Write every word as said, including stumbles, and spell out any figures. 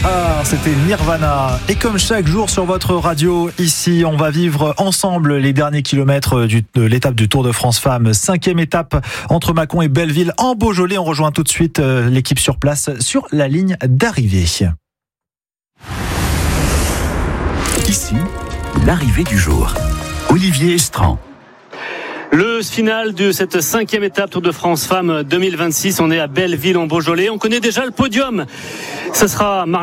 C'était Nirvana. Et comme chaque jour sur votre radio, ici, on va vivre ensemble les derniers kilomètres du, de l'étape du Tour de France Femmes. Cinquième étape entre Mâcon et Belleville en Beaujolais. On rejoint tout de suite l'équipe sur place sur la ligne d'arrivée. Ici, l'arrivée du jour. Olivier Estran. Le final de cette cinquième étape Tour de France Femmes deux mille vingt-six. On est à Belleville en Beaujolais. On connaît déjà le podium. Ce sera